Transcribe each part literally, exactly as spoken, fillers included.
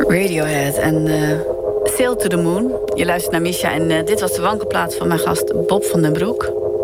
Radiohead en uh, Sail to the Moon. Je luistert naar Misha en uh, dit was de wankelplaats van mijn gast Bob van den Broek.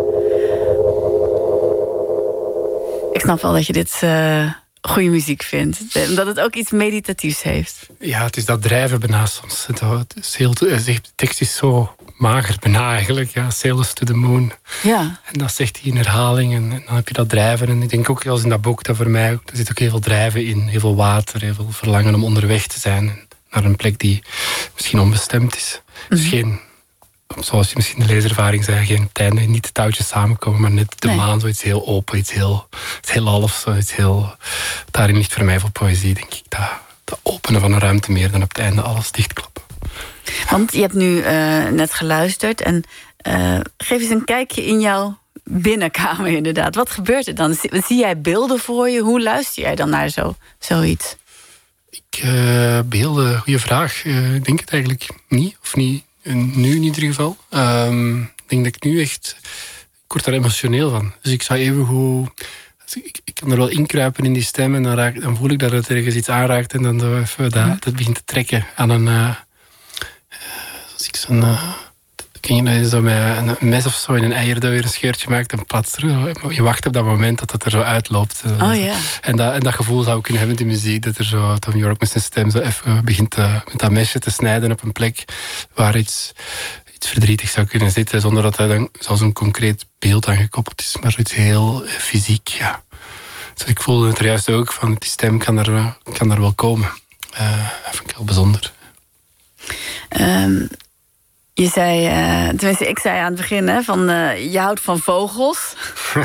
Ik snap wel dat je dit uh, goede muziek vindt. Omdat het ook iets meditatiefs heeft. Ja, het is dat drijven bijna soms. De tekst is zo mager bijna eigenlijk. Ja, Sail us to the Moon. Ja. En dat zegt hij in herhaling. En, en dan heb je dat drijven. En ik denk ook, als in dat boek, dat voor mij, er zit ook heel veel drijven in. Heel veel water, heel veel verlangen om onderweg te zijn. Naar een plek die misschien onbestemd is. Mm-hmm. Dus geen, zoals je misschien de leeservaring zei, geen tijden, niet de touwtjes samenkomen, maar net de nee. maan, zoiets heel open, iets heel, iets heel half, zoiets heel... Daarin ligt voor mij voor poëzie, denk ik, dat, dat openen van een ruimte meer dan op het einde alles dichtklappen. Want je hebt nu uh, net geluisterd en uh, geef eens een kijkje in jouw binnenkamer inderdaad. Wat gebeurt er dan? Zie, zie jij beelden voor je? Hoe luister jij dan naar zo, zoiets? Ik, uh, beelden, goede vraag. Uh, ik denk het eigenlijk niet, of niet. Nu in ieder geval. Um, ik denk dat ik nu echt... Ik word daar emotioneel van. Dus ik zou even goed... Ik, ik kan er wel inkruipen in die stem en dan, raak, dan voel ik dat het ergens iets aanraakt en dan zo even dat, dat begint te trekken aan een... Uh, als ik zo'n... Uh, ken je dat je zo met een mes of zo in een eier dat weer een scheurtje maakt en platst er. Je wacht op dat moment dat het er zo uitloopt. Oh, yeah. en, dat, en dat gevoel zou ik kunnen hebben in de muziek. Dat er zo Tom York met zijn stem zo even begint te, met dat mesje te snijden op een plek waar iets, iets verdrietigs zou kunnen zitten. Zonder dat hij dan zoals een concreet beeld aan gekoppeld is. Maar iets heel fysiek, ja. Dus ik voelde het er juist ook van, die stem kan er, kan er wel komen. Uh, dat vind ik heel bijzonder. Um... Je zei, uh, tenminste ik zei aan het begin, hè, van uh, je houdt van vogels.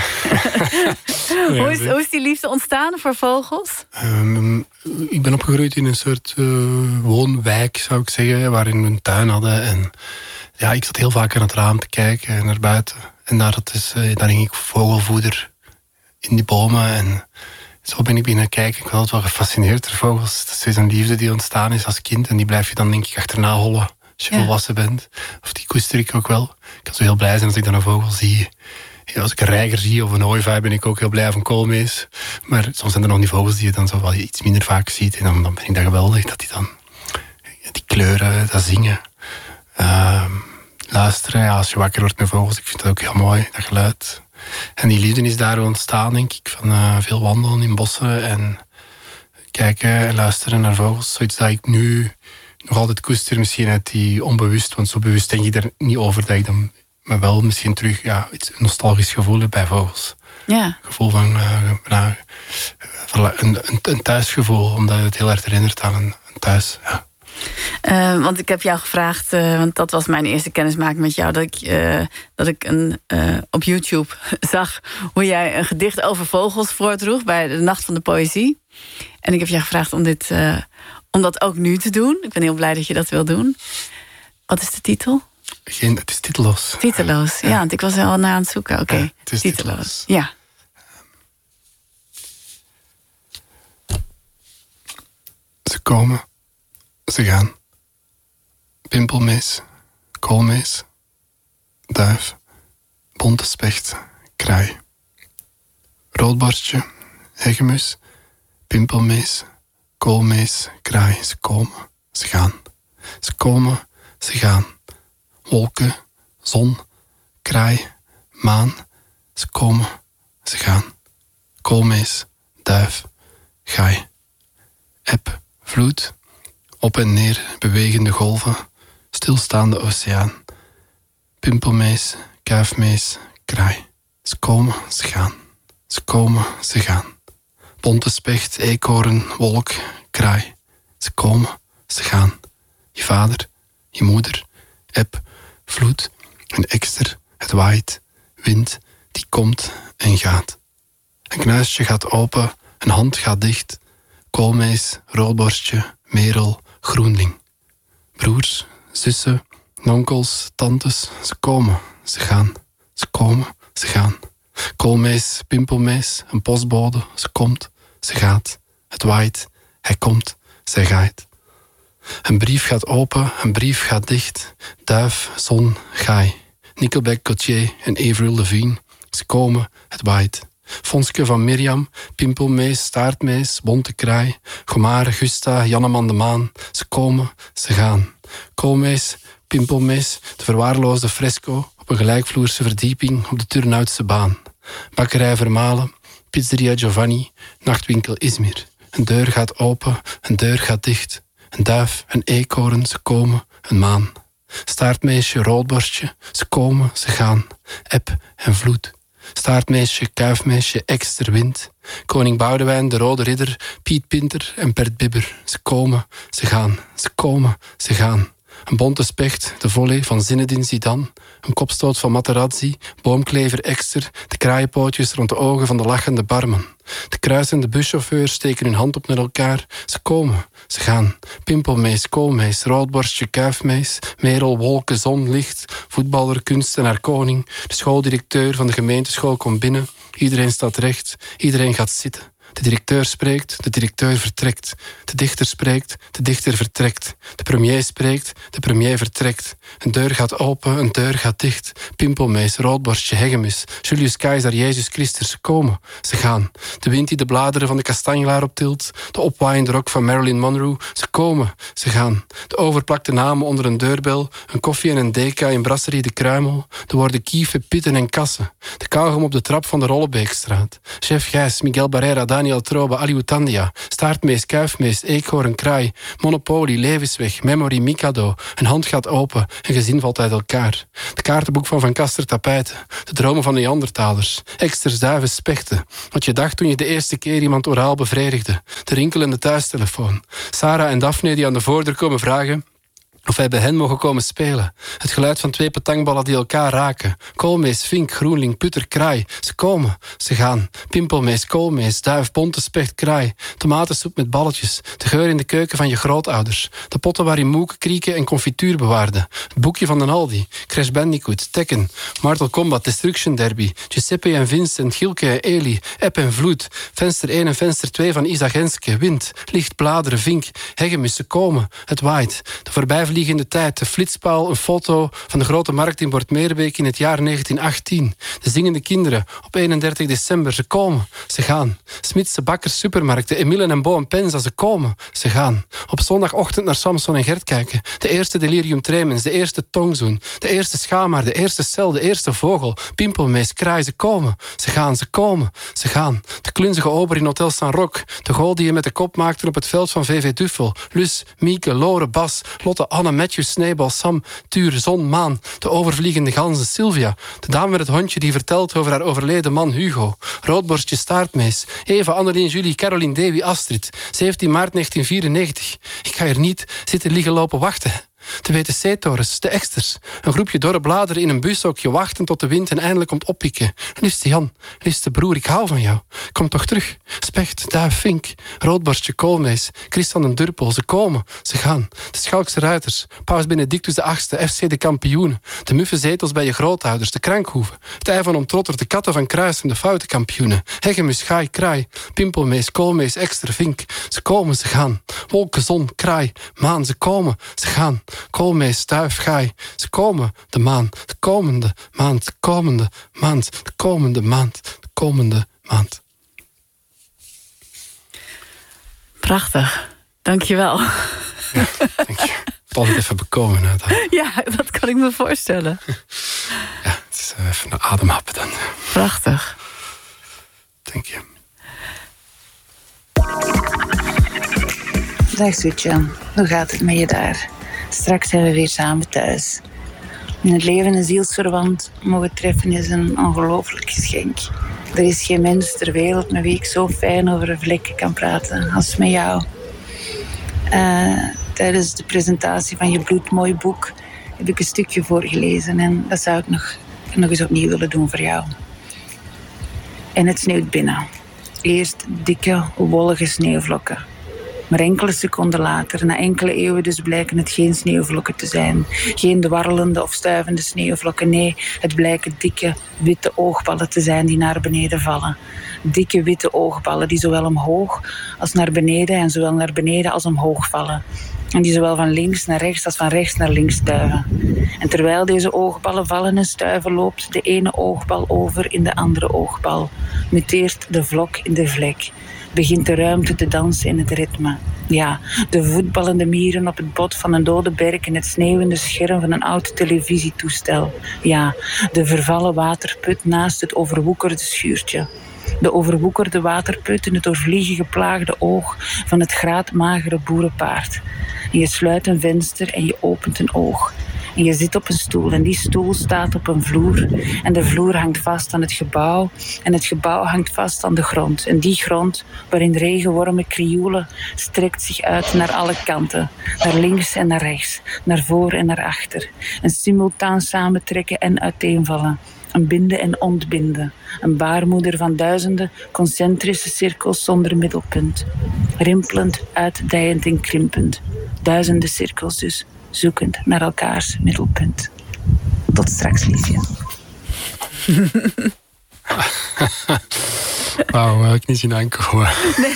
hoe, is, hoe is die liefde ontstaan voor vogels? Um, ik ben opgegroeid in een soort uh, woonwijk, zou ik zeggen, waarin we een tuin hadden. En ja, ik zat heel vaak aan het raam te kijken naar buiten. En daar, dat is, uh, daar hing ik vogelvoeder in die bomen. En zo ben ik binnen kijken. Ik was altijd wel gefascineerd door vogels. Dat is een liefde die ontstaan is als kind. En die blijf je dan denk ik achterna hollen. Als je ja. volwassen bent. Of die koester ik ook wel. Ik kan zo heel blij zijn als ik dan een vogel zie. Ja, als ik een reiger zie of een ooievaar ben ik ook heel blij of een koolmees. Maar soms zijn er nog die vogels die je dan zo wel iets minder vaak ziet. En dan, dan ben ik dat geweldig dat die dan... Die kleuren, dat zingen. Uh, luisteren. Ja, als je wakker wordt met vogels. Ik vind dat ook heel mooi, dat geluid. En die liefde is daar ontstaan, denk ik. Van uh, veel wandelen in bossen. En kijken en luisteren naar vogels. Zoiets dat ik nu... nog altijd koester, misschien uit die onbewust, want zo bewust denk ik er niet over dat ik dan me wel misschien terug ja, iets een nostalgisch gevoel heb bij vogels. Ja. Een gevoel van uh, nou, een, een, een thuisgevoel, omdat het heel erg herinnert aan een, een thuis. Ja. Uh, want ik heb jou gevraagd, uh, want dat was mijn eerste kennismaking met jou, dat ik, uh, dat ik een, uh, op YouTube zag hoe jij een gedicht over vogels voordroeg bij de Nacht van de Poëzie. En ik heb jou gevraagd om dit... Uh, Om dat ook nu te doen. Ik ben heel blij dat je dat wil doen. Wat is de titel? Geen, het is titeloos. Titeloos, ja, ja want ik was er al naar aan het zoeken. Oké, okay. ja, het is titeloos. titeloos. Ja. Ze komen, ze gaan. Pimpelmees, koolmees, duif, bonte specht, kraai. Roodborstje, hegemus, pimpelmees, koolmees, kraai, ze komen, ze gaan. Ze komen, ze gaan. Wolken, zon, kraai, maan. Ze komen, ze gaan. Koolmees, duif, gaai. Eb, vloed, op en neer bewegende golven, stilstaande oceaan. Pimpelmees, kuifmees, kraai. Ze komen, ze gaan. Ze komen, ze gaan. Bonte specht, eekhoorn, wolk, kraai. Ze komen, ze gaan. Je vader, je moeder, eb, vloed, een ekster, het waait, wind, die komt en gaat. Een knuisje gaat open, een hand gaat dicht. Koolmees, roodborstje, merel, groenling. Broers, zussen, onkels, tantes, ze komen, ze gaan. Ze komen, ze gaan. Koolmees, pimpelmees, een postbode, ze komt, ze gaat. Het waait, hij komt, zij gaat. Een brief gaat open, een brief gaat dicht. Duif, zon, gaai. Nickelback, Gautier en Avril Lavigne. Ze komen, het waait. Fonske van Mirjam, Pimpelmees, Staartmees, Bonte Kraai, Gomare, Gusta, Janneman de Maan. Ze komen, ze gaan. Koolmees, Pimpelmees, de verwaarloosde fresco op een gelijkvloerse verdieping op de Turnhoutse baan. Bakkerij Vermalen, Pizzeria Giovanni, nachtwinkel Izmir. Een deur gaat open, een deur gaat dicht. Een duif, een eekhoorn, ze komen, een maan. Staartmeesje, roodborstje, ze komen, ze gaan. Eb en vloed. Staartmeesje, kuifmeesje, ekster wind. Koning Boudewijn, de Rode Ridder, Piet Pinter en Bert Bibber. Ze komen, ze gaan, ze komen, ze gaan. Een bonte specht, de volley van Zinedine Zidane. Een kopstoot van Materazzi, boomklever ekster. De kraaienpootjes rond de ogen van de lachende barman. De kruisende buschauffeurs steken hun hand op naar elkaar. Ze komen, ze gaan. Pimpelmees, koolmees, roodborstje, kuifmees. Merel, wolken, zon, licht. Voetballer, kunstenaar, koning. De schooldirecteur van de gemeenteschool komt binnen. Iedereen staat recht, iedereen gaat zitten. De directeur spreekt, de directeur vertrekt. De dichter spreekt, de dichter vertrekt. De premier spreekt, de premier vertrekt. Een deur gaat open, een deur gaat dicht. Pimpelmees, roodborstje, hegemis. Julius Caesar, Jezus Christus, ze komen, ze gaan. De wind die de bladeren van de kastanjelaar optilt. De opwaaiende rok van Marilyn Monroe. Ze komen, ze gaan. De overplakte namen onder een deurbel. Een koffie en een deka in Brasserie de Kruimel. De woorden kieven, pitten en kassen. De kauwgom op de trap van de Rollebeekstraat. Chef Gijs, Miguel Barrera, Daniel Trobe, Aliutandia, Staartmees, Kuifmees, Eekhoorn, Kraai, Monopoly, Levensweg, Memory, Mikado. Een hand gaat open, een gezin valt uit elkaar. De kaartenboek van Van Kaster Tapijten, de dromen van Neandertalers, eksters, duiven, spechten. Wat je dacht toen je de eerste keer iemand oraal bevredigde. De rinkelende thuistelefoon. Sarah en Daphne die aan de voordeur komen vragen of wij bij hen mogen komen spelen. Het geluid van twee petangballen die elkaar raken. Koolmees, vink, groenling, putter, kraai. Ze komen, ze gaan. Pimpelmees, koolmees, duif, bonte specht, kraai. Tomatensoep met balletjes. De geur in de keuken van je grootouders. De potten waarin moeken, krieken en confituur bewaarden. Het boekje van de Aldi. Crash Bandicoot, Tekken, Mortal Kombat, Destruction Derby. Giuseppe en Vincent, Gilke en Eli. Eb en vloed. Venster één en venster twee van Isa Genske. Wind, licht, bladeren, vink. Hegemus, ze komen. Het waait. De voorbijvliegende tijd, de flitspaal, een foto van de grote markt in Bortmeerbeek in het jaar negentien achttien. De zingende kinderen op eenendertig december, ze komen, ze gaan. Smitse bakkers, supermarkten, Emile en Bo en Penza, ze komen, ze gaan. Op zondagochtend naar Samson en Gert kijken. De eerste delirium tremens, de eerste tongzoen, de eerste schaamhaar, de eerste cel, de eerste vogel, pimpelmees, kraai, ze komen, ze gaan, ze komen, ze gaan. De klunzige ober in Hotel San Roque, de goal die je met de kop maakte op het veld van V V Duffel, Lus, Mieke, Lore, Bas, Lotte, Anne, Matthew, Sneebal, Sam, Tuur, Zon, Maan, de overvliegende ganzen, Sylvia, de dame met het hondje die vertelt over haar overleden man Hugo, Roodborstje, Staartmees, Eva, Annelien, Julie, Caroline, Davy, Astrid, zeventien maart negentien vierennegentig. Ik ga hier niet zitten liggen lopen wachten. De W T C-torens, de eksters. Een groepje dorre bladeren in een bushokje wachten tot de wind hen eindelijk komt oppikken. Liefste Jan, liefste broer, ik hou van jou. Kom toch terug. Specht, duif, vink, roodborstje, koolmees, Christian en Durpel. Ze komen, ze gaan. De Schalkse ruiters, Paus Benedictus de achtste, F C de kampioenen. De muffe zetels bij je grootouders, de krankhoeven. Het ei van Omtrotter, de katten van Kruis en de foute kampioenen. Hegemus, gaai, kraai, pimpelmees, koolmees, ekster, vink. Ze komen, ze gaan. Wolken, zon, kraai, maan, ze komen, ze gaan. Koolmees, duif, gaai. Ze komen, de maan, de komende maand, de komende maand, de komende maand, de komende maand. Prachtig. Dank je wel. Ja, dank je. Het altijd even bekomen. Hè, dan. Ja, dat kan ik me voorstellen. Ja, het is even een ademhappen dan. Prachtig. Dank je. Dag Sweetjan, hoe gaat het met je daar? Straks zijn we weer samen thuis. In het leven een zielsverwant mogen treffen is een ongelooflijk geschenk. Er is geen mens ter wereld met wie ik zo fijn over vlekken kan praten als met jou. Uh, tijdens de presentatie van je bloedmooi boek heb ik een stukje voorgelezen en dat zou ik nog, nog eens opnieuw willen doen voor jou. En het sneeuwt binnen. Eerst dikke, wollige sneeuwvlokken. Maar enkele seconden later, na enkele eeuwen dus, blijken het geen sneeuwvlokken te zijn. Geen dwarrelende of stuivende sneeuwvlokken. Nee, het blijken dikke, witte oogballen te zijn die naar beneden vallen. Dikke, witte oogballen die zowel omhoog als naar beneden en zowel naar beneden als omhoog vallen. En die zowel van links naar rechts als van rechts naar links stuiven. En terwijl deze oogballen vallen en stuiven, loopt de ene oogbal over in de andere oogbal. Muteert de vlok in de vlek. Begint de ruimte te dansen in het ritme. Ja, de voetballende mieren op het bot van een dode berk en het sneeuwende scherm van een oud televisietoestel. Ja, de vervallen waterput naast het overwoekerde schuurtje. De overwoekerde waterput in het door vliegen geplaagde oog van het graadmagere boerenpaard. En je sluit een venster en je opent een oog. En je zit op een stoel en die stoel staat op een vloer. En de vloer hangt vast aan het gebouw. En het gebouw hangt vast aan de grond. En die grond, waarin regenwormen krioelen, strekt zich uit naar alle kanten. Naar links en naar rechts. Naar voor en naar achter. En simultaan samentrekken en uiteenvallen. Een binden en ontbinden. Een baarmoeder van duizenden concentrische cirkels zonder middelpunt. Rimpelend, uitdijend en krimpend. Duizenden cirkels dus, zoekend naar elkaars middelpunt. Tot straks, liefje. Wauw, heb ik niet zien aankomen. Nee.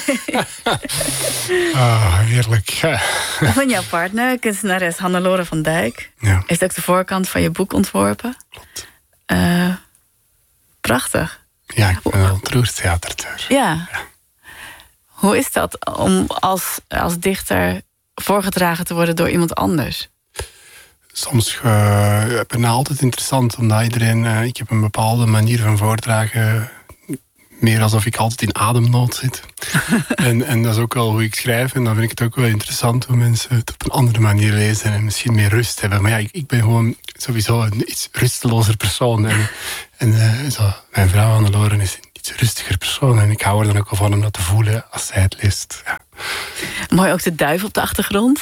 Oh, heerlijk. Van jouw partner, kunstenares Hannelore van Dijk. Ja. Heeft ook de voorkant van je boek ontworpen. Klopt. Uh, prachtig. Ja, ik ben wel ontroerd theaterteur. Ja. ja. Hoe is dat om als, als dichter voorgedragen te worden door iemand anders? Soms uh, bijna altijd interessant, omdat iedereen... Uh, ik heb een bepaalde manier van voordragen... meer alsof ik altijd in ademnood zit. en, en dat is ook wel hoe ik schrijf. En dan vind ik het ook wel interessant hoe mensen het op een andere manier lezen... en misschien meer rust hebben. Maar ja, ik, ik ben gewoon sowieso een iets rustelozer persoon. En, en uh, zo, mijn vrouw Hannelore is een iets rustiger persoon. En ik hou er dan ook wel van om dat te voelen als zij het leest. Ja. Mooi ook de duif op de achtergrond.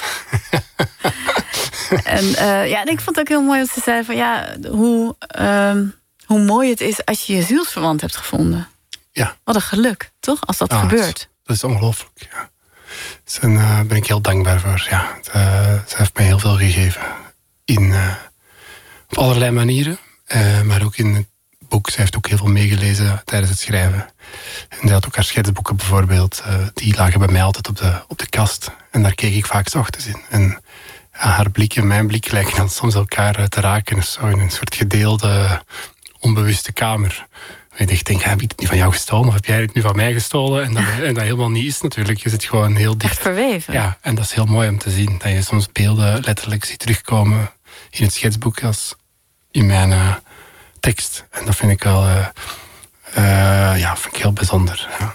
en, uh, ja, en ik vond het ook heel mooi dat ze zei van... ja, hoe, uh, hoe mooi het is als je je zielsverwant hebt gevonden. Ja. Wat een geluk, toch? Als dat ah, gebeurt. Dat is, dat is ongelooflijk, ja. Dus daar uh, ben ik heel dankbaar voor. Ja. Het, uh, ze heeft mij heel veel gegeven. In, uh, op allerlei manieren. Uh, maar ook in het boek. Ze heeft ook heel veel meegelezen tijdens het schrijven. En ze had ook haar schetsboeken bijvoorbeeld. Uh, die lagen bij mij altijd op de, op de kast. En daar keek ik vaak 's ochtends in. En ja, haar blik en mijn blik lijken dan soms elkaar te raken. Zo in een soort gedeelde, onbewuste kamer. En ik denk, heb ik het nu van jou gestolen? Of heb jij het nu van mij gestolen? En dat, en dat helemaal niet is natuurlijk. Je zit gewoon heel dicht. Echt verweven. Ja, en dat is heel mooi om te zien. Dat je soms beelden letterlijk ziet terugkomen in het schetsboek als in mijn uh, tekst. En dat vind ik wel uh, uh, ja, vind ik heel bijzonder. Ja.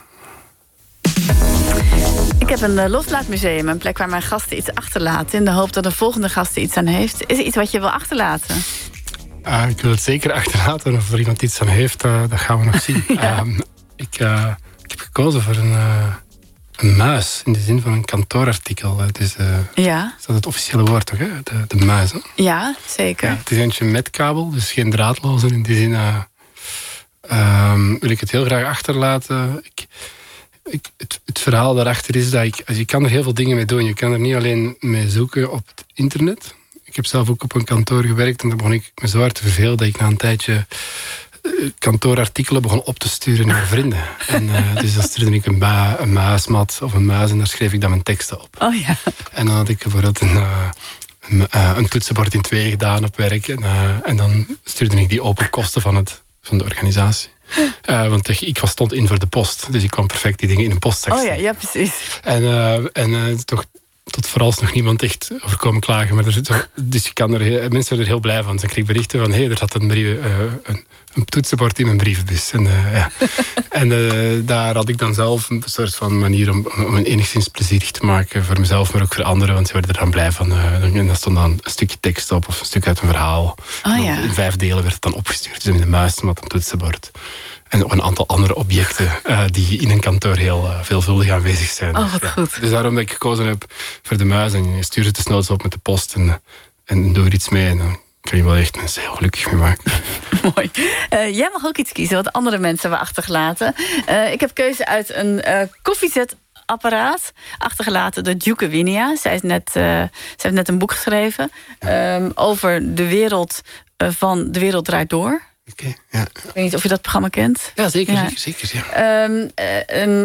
Ik heb een uh, loslaatmuseum, een plek waar mijn gasten iets achterlaten... in de hoop dat de volgende gast er iets aan heeft. Is er iets wat je wil achterlaten? Uh, ik wil het zeker achterlaten. Of er iemand iets aan heeft, uh, dat gaan we nog zien. ja. uh, ik, uh, ik heb gekozen voor een, uh, een muis. In de zin van een kantoorartikel. Het is, uh, ja. is dat het officiële woord toch? Hè? De, de muis. Hè? Ja, zeker. Ja, het is eentje met kabel, dus geen draadloze. In die zin uh, uh, wil ik het heel graag achterlaten. Ik, ik, het, het verhaal daarachter is dat ik... Also je kan er heel veel dingen mee doen. Je kan er niet alleen mee zoeken op het internet... Ik heb zelf ook op een kantoor gewerkt en dan begon ik me zo hard te vervelen dat ik na een tijdje uh, kantoorartikelen begon op te sturen naar vrienden. En, uh, dus dan stuurde ik een, ba- een muismat of een muis en daar schreef ik dan mijn teksten op. Oh ja. En dan had ik bijvoorbeeld een, uh, een, uh, een toetsenbord in twee gedaan op werk. En, uh, en dan stuurde ik die op op kosten van, het, van de organisatie. Uh, want ik was stond in voor de post. Dus ik kon perfect die dingen in een postzak Oh ja, ja, precies. En, uh, en uh, toch... tot vooralsnog niemand echt over komen klagen. Maar er zit zo, dus je kan er, mensen worden er heel blij van. Ze kreeg berichten van, hé, hey, er zat een, brief, uh, een, een toetsenbord in mijn brievenbus. En, uh, ja. en uh, daar had ik dan zelf een soort van manier om, om een enigszins plezierig te maken. Voor mezelf, maar ook voor anderen. Want ze werden er dan blij van. Uh, en daar stond dan een stukje tekst op of een stuk uit een verhaal. Oh, ja. In vijf delen werd het dan opgestuurd. Dus in de muis met een toetsenbord. En ook een aantal andere objecten uh, die in een kantoor heel uh, veelvuldig aanwezig zijn. Oh, wat ja. goed. Dus daarom dat ik gekozen heb voor de muis. En je stuurt het desnoods op met de post en, en doe er iets mee. En dan kun je wel echt mensen heel gelukkig mee maken. Mooi. Uh, jij mag ook iets kiezen wat andere mensen hebben achtergelaten. Uh, ik heb keuze uit een uh, koffiezetapparaat, achtergelaten door Duke Winia. Zij, is net, uh, zij heeft net een boek geschreven um, over de wereld uh, van De Wereld Draait Door. Okay, ja. Ik weet niet of je dat programma kent. Ja, zeker. Ja. zeker, zeker ja. Um, uh, een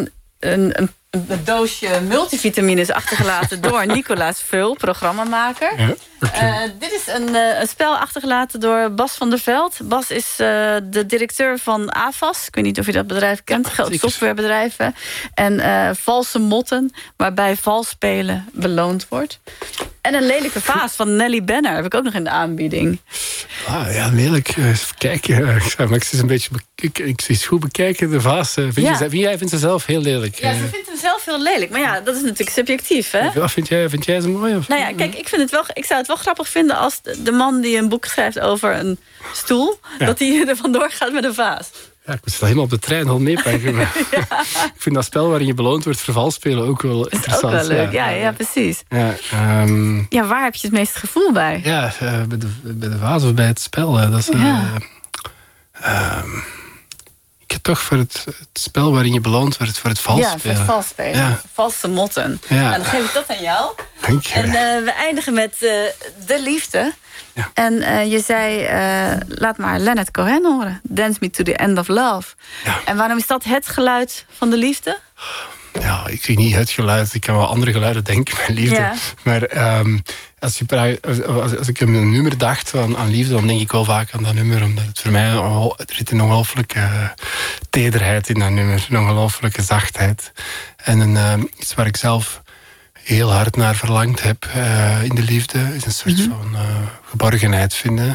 een, een, een doosje multivitamines achtergelaten door Nicolaas Veul, programmamaker. Ja, okay. uh, dit is een, uh, een spel achtergelaten door Bas van der Veld. Bas is uh, de directeur van A F A S. Ik weet niet of je dat bedrijf kent, ja, grote softwarebedrijven. En uh, valse motten, waarbij vals spelen beloond wordt. En een lelijke vaas van Nelly Benner heb ik ook nog in de aanbieding. Ah, ja, lelijk. Even kijken. Ik zou eens een beetje ik, ik zie het goed bekijken, de vaas. Vind ja. je, vind jij vindt ze zelf heel lelijk? Ja, ze vindt hem zelf heel lelijk. Maar ja, dat is natuurlijk subjectief, hè? Wat vind jij, vind jij ze mooi? Of? Nou ja, kijk, ik, vind het wel, ik zou het wel grappig vinden als de man die een boek schrijft over een stoel, ja. dat hij er vandoor gaat met een vaas. Ja, ik moet wel helemaal op de trein al meepakken. ja. Ik vind dat spel waarin je beloond wordt voor vals spelen ook wel is interessant. Ook wel leuk, ja, ja, ja precies. Ja, um, ja, waar heb je het meeste gevoel bij? Ja, uh, bij, de, bij de vaas of bij het spel. Uh, dat is, uh, ja. uh, ik heb toch voor het, het spel waarin je beloond wordt voor het vals ja, spelen. Ja, voor het vals spelen. Ja. Valse motten. Ja. En dan geef ik dat aan jou. Dank je. En uh, we eindigen met uh, de liefde. Ja. En uh, je zei, uh, laat maar Leonard Cohen horen. Dance Me to the End of Love. Ja. En waarom is dat het geluid van de liefde? Ja, ik zie niet het geluid. Ik kan wel andere geluiden denken bij liefde. Ja. Maar um, als, je praat, als, als ik aan een nummer dacht aan, aan liefde, dan denk ik wel vaak aan dat nummer. Omdat het voor mij, er zit een ongelooflijke tederheid in dat nummer. Een ongelooflijke zachtheid. En een, uh, iets waar ik zelf heel hard naar verlangd heb uh, in de liefde. Is een soort mm-hmm. van uh, geborgenheid vinden.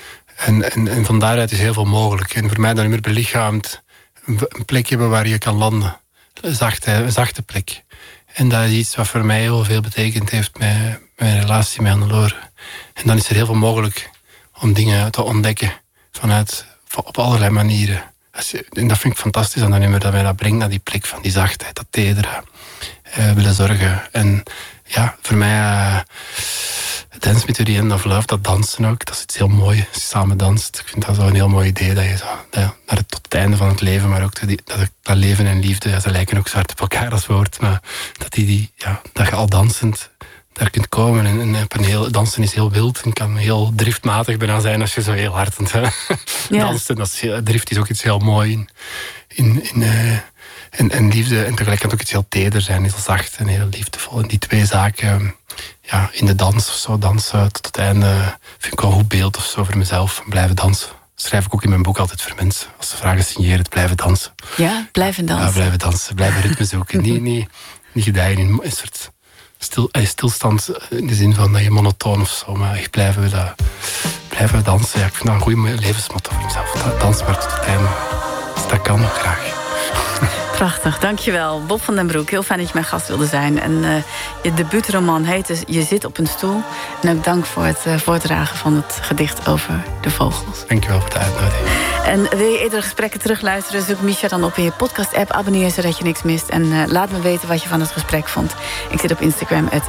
En, en, en van daaruit is heel veel mogelijk. En voor mij dat nummer belichaamt een plek hebben waar je kan landen. Een zachte, een zachte plek. En dat is iets wat voor mij heel veel betekend heeft met mijn relatie met Hannelore. En dan is er heel veel mogelijk om dingen te ontdekken vanuit, op allerlei manieren. En dat vind ik fantastisch aan dat nummer, dat mij dat brengt naar die plek van die zachtheid, dat tedere, uh, willen zorgen. En ja, voor mij, uh, Dance Me to the End of Love, dat dansen ook, dat is iets heel moois, als je samen danst. Ik vind dat zo een heel mooi idee, dat je zo, ja, naar het, tot het einde van het leven, maar ook dat, dat, dat leven en liefde, ja, ze lijken ook zo hard op elkaar als woord, maar dat, die, die, ja, dat je al dansend daar kunt komen. En, en een heel, dansen is heel wild en kan heel driftmatig bijna zijn als je zo heel hard aan het ja. danst. En dat is, drift is ook iets heel mooi in, in, in uh, en, en liefde. En tegelijk kan het ook iets heel teder zijn, heel zacht en heel liefdevol. En die twee zaken, ja, in de dans of zo, dansen tot het einde, vind ik wel een goed beeld of zo voor mezelf. Blijven dansen. Dat schrijf ik ook in mijn boek altijd voor mensen. Als ze vragen signeren, het blijven dansen. Ja, blijven dansen. Ja, blijven dansen. Blijven ritme zoeken. niet, niet, niet gedijen in een soort stil, stilstand in de zin van dat je monotoon of zo. Maar echt blijven we dat, blijven we dansen. Ja, ik vind dat een goede levensmotto voor mezelf. Dans maar tot het einde. Dus dat kan graag. Prachtig, dankjewel. Bob van den Broek, heel fijn dat je mijn gast wilde zijn. En uh, je debuutroman heet dus Je zit op een stoel. En ook dank voor het uh, voordragen van het gedicht over de vogels. Dankjewel voor de uitnodiging. En wil je eerdere gesprekken terugluisteren, zoek Misha dan op in je podcast-app. Abonneer zodat je niks mist. En uh, laat me weten wat je van het gesprek vond. Ik zit op Instagram, at